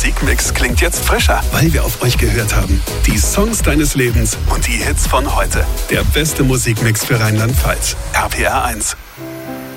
Musikmix klingt jetzt frischer, weil wir auf euch gehört haben. Die Songs deines Lebens und die Hits von heute. Der beste Musikmix für Rheinland-Pfalz. RPR 1.